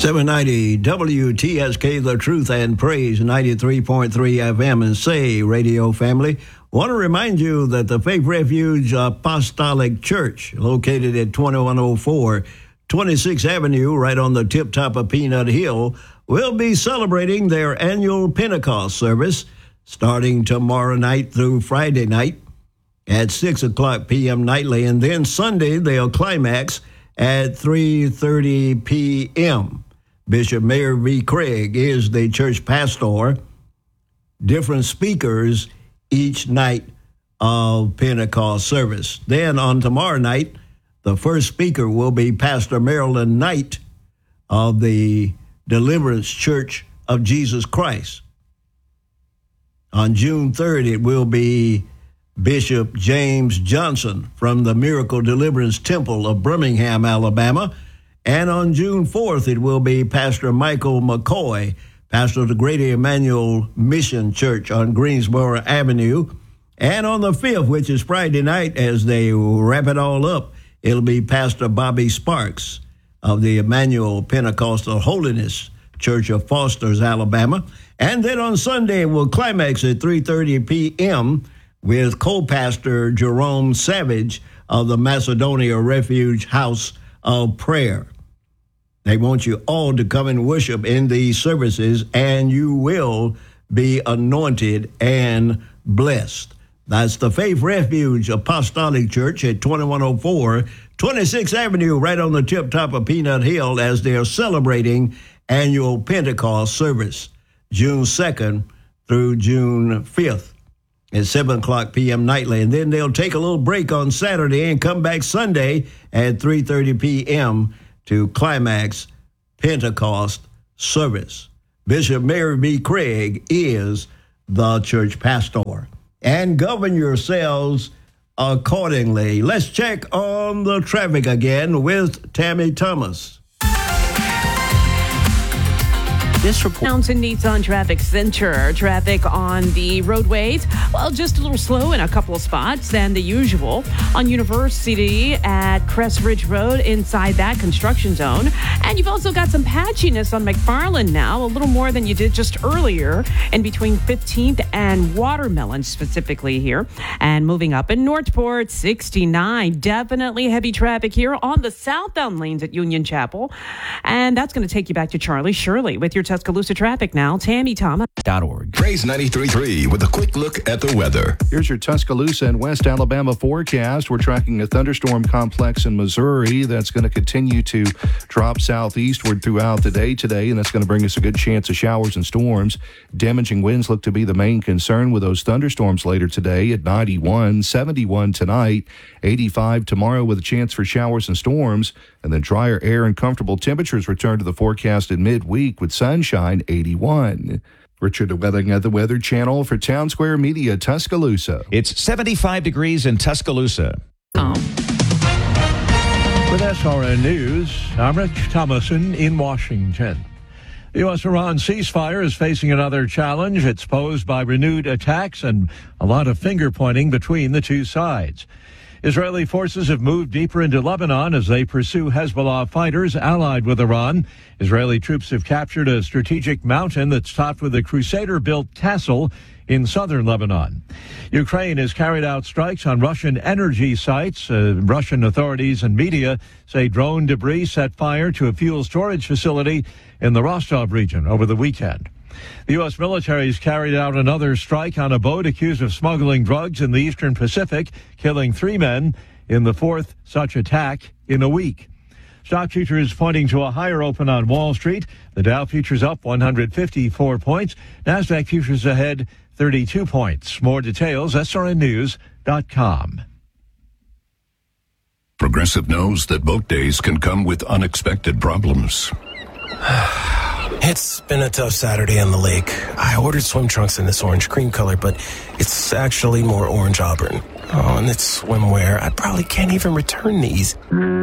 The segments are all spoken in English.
790 WTSK, The Truth and Praise, 93.3 FM, and Say Radio family. Want to remind you that the Faith Refuge Apostolic Church, located at 2104 26th Avenue, right on the tip top of Peanut Hill, will be celebrating their annual Pentecost service starting tomorrow night through Friday night at 6 o'clock p.m. nightly, and then Sunday they'll climax at 3:30 p.m. Bishop Mayor V. Craig is the church pastor. Different speakers each night of Pentecost service. Then on tomorrow night, the first speaker will be Pastor Marilyn Knight of the Deliverance Church of Jesus Christ. On June 3rd, it will be Bishop James Johnson from the Miracle Deliverance Temple of Birmingham, Alabama. And on June 4th, it will be Pastor Michael McCoy, pastor of the Greater Emmanuel Mission Church on Greensboro Avenue. And on the 5th, which is Friday night, as they wrap it all up, it'll be Pastor Bobby Sparks of the Emmanuel Pentecostal Holiness Church of Foster's, Alabama. And then on Sunday, we'll climax at 3:30 p.m. with co-pastor Jerome Savage of the Macedonia Refuge House of Prayer. They want you all to come and worship in these services, and you will be anointed and blessed. That's the Faith Refuge Apostolic Church at 2104 26th Avenue, right on the tip top of Peanut Hill, as they're celebrating annual Pentecost service, June 2nd through June 5th at 7 o'clock p.m. nightly. And then they'll take a little break on Saturday and come back Sunday at 3:30 p.m. to climax Pentecost service. Bishop Mary B. Craig is the church pastor. And govern yourselves accordingly. Let's check on the traffic again with Tammy Thomas. This report. Townsend Nissan Traffic Center. Traffic on the roadways, well, just a little slow in a couple of spots than the usual. On University at Crest Ridge Road, inside that construction zone. And you've also got some patchiness on McFarland now, a little more than you did just earlier, in between 15th and Watermelon specifically here. And moving up in Northport, 69. Definitely heavy traffic here on the southbound lanes at Union Chapel. And that's going to take you back to Charlie Shirley with your Tuscaloosa traffic now. Tammy Thomas.org. Praise 93.3 with a quick look at the weather. Here's your Tuscaloosa and West Alabama forecast. We're tracking a thunderstorm complex in Missouri that's going to continue to drop southeastward throughout the day today, and that's going to bring us a good chance of showers and storms. Damaging winds look to be the main concern with those thunderstorms later today at 91, 71 tonight, 85 tomorrow with a chance for showers and storms, and then drier air and comfortable temperatures return to the forecast in midweek with sunshine, 81. Richard Welling at the Weather Channel for Town Square Media, Tuscaloosa. It's 75 degrees in Tuscaloosa. With SRN News, I'm Rich Thomason in Washington. The U.S.-Iran ceasefire is facing another challenge. It's posed by renewed attacks and a lot of finger-pointing between the two sides. Israeli forces have moved deeper into Lebanon as they pursue Hezbollah fighters allied with Iran. Israeli troops have captured a strategic mountain that's topped with a Crusader-built castle in southern Lebanon. Ukraine has carried out strikes on Russian energy sites. Russian authorities and media say drone debris set fire to a fuel storage facility in the Rostov region over the weekend. The U.S. military has carried out another strike on a boat accused of smuggling drugs in the Eastern Pacific, killing 3 men in the fourth such attack in a week. Stock futures pointing to a higher open on Wall Street. The Dow futures up 154 points. NASDAQ futures ahead 32 points. More details, srnnews.com. Progressive knows that boat days can come with unexpected problems. It's been a tough Saturday on the lake. I ordered swim trunks in this orange cream color, but it's actually more orange auburn. Oh, and it's swimwear. I probably can't even return these.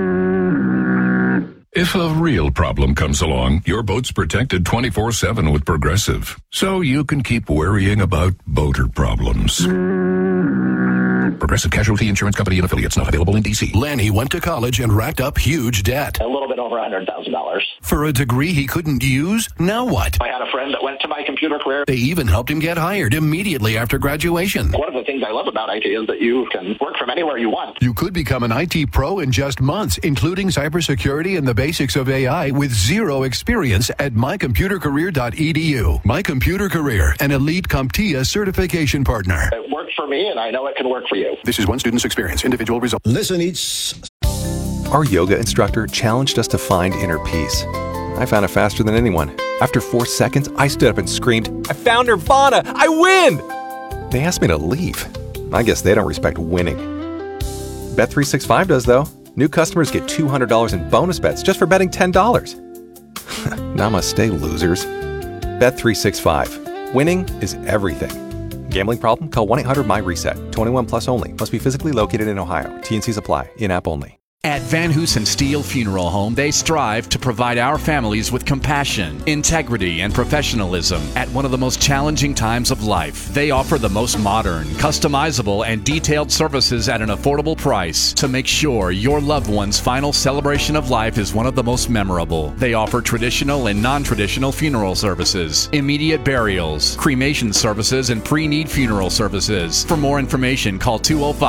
If a real problem comes along, your boat's protected 24/7 with Progressive, so you can keep worrying about boater problems. Progressive Casualty Insurance Company and Affiliates, not available in D.C. Lanny went to college and racked up huge debt. A little bit over $100,000. For a degree he couldn't use? Now what? I had a friend that went to My Computer Career. They even helped him get hired immediately after graduation. One of the things I love about IT is that you can work from anywhere you want. You could become an IT pro in just months, including cybersecurity and the basics of AI with zero experience at mycomputercareer.edu. My Computer Career, an elite CompTIA certification partner. It worked for me, and I know it can work for you. This is one student's experience. Individual results. Listen each. Our yoga instructor challenged us to find inner peace. I found it faster than anyone. After 4 seconds, I stood up and screamed, "I found Nirvana! I win!" They asked me to leave. I guess they don't respect winning. Bet365 does, though. New customers get $200 in bonus bets just for betting $10. Namaste, losers. Bet365. Winning is everything. Gambling problem? Call 1-800-MY-RESET. 21 plus only. Must be physically located in Ohio. T&Cs apply. In-app only. At Van Hoosen Steel Funeral Home, they strive to provide our families with compassion, integrity, and professionalism at one of the most challenging times of life. They offer the most modern, customizable, and detailed services at an affordable price to make sure your loved one's final celebration of life is one of the most memorable. They offer traditional and non-traditional funeral services, immediate burials, cremation services, and pre-need funeral services. For more information, call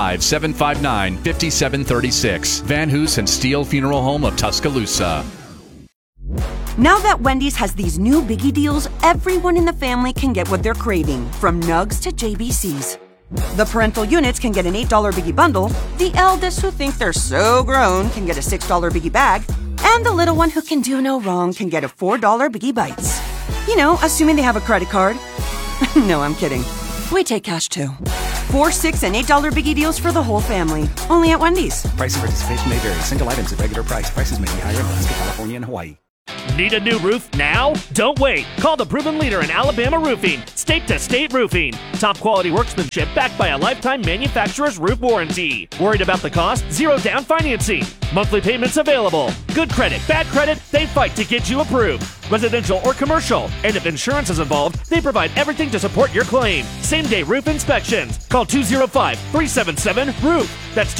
205-759-5736. Van Hoosen Steel Funeral Home of Tuscaloosa. Now that Wendy's has these new biggie deals, everyone in the family can get what they're craving, from nugs to JBCs. The parental units can get an $8 biggie bundle, the eldest who think they're so grown can get a $6 biggie bag, and the little one who can do no wrong can get a $4 biggie bites. You know, assuming they have a credit card. No, I'm kidding. We take cash too. 4, $6, and $8 biggie deals for the whole family. Only at Wendy's. Price and participation may vary. Single items at regular price. Prices may be higher in Alaska, California, and Hawaii. Need a new roof now? Don't wait. Call the proven leader in Alabama roofing, State to State Roofing. Top quality workmanship backed by a lifetime manufacturer's roof warranty. Worried about the cost? Zero down financing. Monthly payments available. Good credit, bad credit, they fight to get you approved. Residential or commercial. And if insurance is involved, they provide everything to support your claim. Same-day roof inspections. Call 205-377-ROOF. That's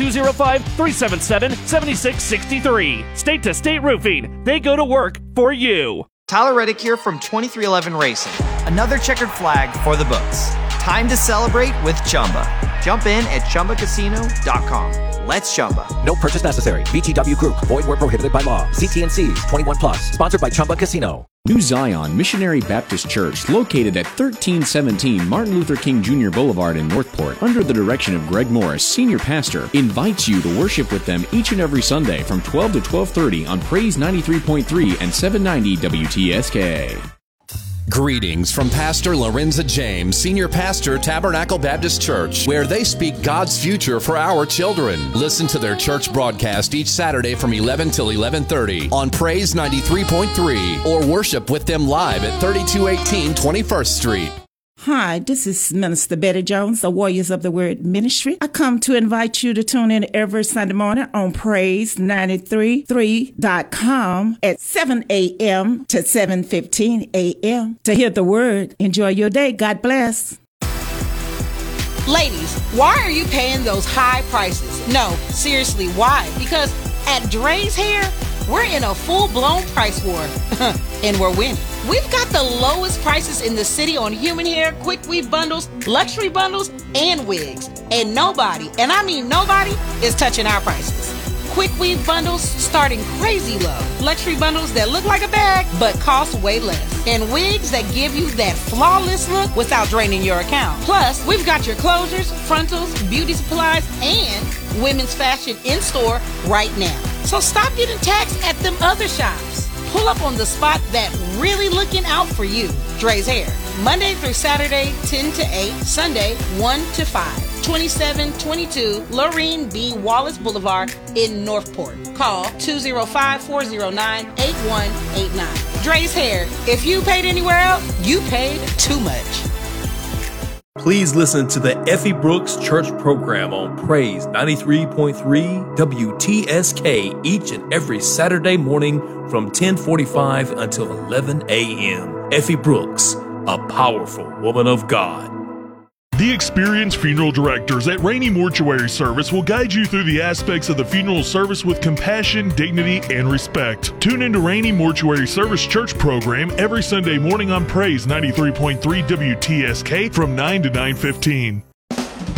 205-377-7663. State to State Roofing. They go to work for you. Tyler Reddick here from 2311 Racing. Another checkered flag for the books. Time to celebrate with Chumba. Jump in at ChumbaCasino.com. Let's Chumba. No purchase necessary. VGW Group. Void where prohibited by law. CT&Cs. 21 plus. Sponsored by Chumba Casino. New Zion Missionary Baptist Church, located at 1317 Martin Luther King Jr. Boulevard in Northport, under the direction of Greg Morris, Senior Pastor, invites you to worship with them each and every Sunday from 12 to 12:30 on Praise 93.3 and 790 WTSK. Greetings from Pastor Lorenza James, Senior Pastor, Tabernacle Baptist Church, where they speak God's future for our children. Listen to their church broadcast each Saturday from 11 till 11:30 on Praise 93.3 or worship with them live at 3218 21st Street. Hi, this is Minister Betty Jones, the Warriors of the Word Ministry. I come to invite you to tune in every Sunday morning on Praise933.com at 7 a.m. to 7:15 a.m. to hear the Word. Enjoy your day. God bless. Ladies, why are you paying those high prices? No, seriously, why? Because at Dre's Hair, we're in a full-blown price war, and we're winning. We've got the lowest prices in the city on human hair, quick weave bundles, luxury bundles, and wigs. And nobody, and I mean nobody, is touching our prices. Quick weave bundles starting crazy low. Luxury bundles that look like a bag, but cost way less. And wigs that give you that flawless look without draining your account. Plus, we've got your closures, frontals, beauty supplies, and women's fashion in store right now. So stop getting taxed at them other shops. Pull up on the spot that really looking out for you. Dre's Hair. Monday through Saturday, 10 to 8. Sunday, 1 to 5. 2722 Lorene B. Wallace Boulevard in Northport. Call 205-409-8189. Dre's Hair. If you paid anywhere else, you paid too much. Please listen to the Effie Brooks Church program on Praise 93.3 WTSK each and every Saturday morning from 10:45 until 11 a.m. Effie Brooks, a powerful woman of God. The experienced funeral directors at Rainey Mortuary Service will guide you through the aspects of the funeral service with compassion, dignity, and respect. Tune into Rainey Mortuary Service Church program every Sunday morning on Praise 93.3 WTSK from 9 to 9:15.